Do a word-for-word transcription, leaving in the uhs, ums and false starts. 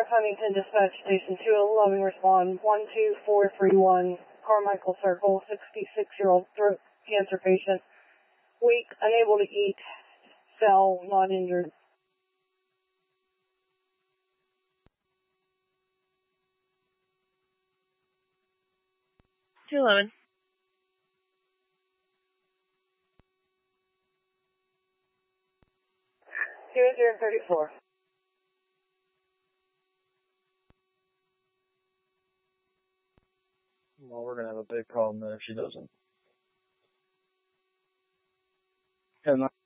North Huntington Dispatch Station two eleven, respond one two four three one, Carmichael Circle, sixty-six-year-old throat cancer patient, weak, unable to eat, cell, not injured. two eleven. two zero thirty-four. Well, we're going to have a big problem there if she doesn't. ten